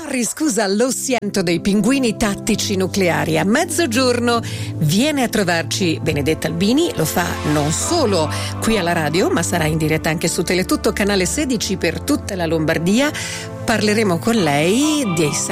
Harry, scusa, lo sento, dei pinguini tattici nucleari. A mezzogiorno viene a trovarci Benedetta Albini, lo fa non solo qui alla radio, ma sarà in diretta anche su Teletutto canale 16 per tutta la Lombardia. Parleremo con lei dei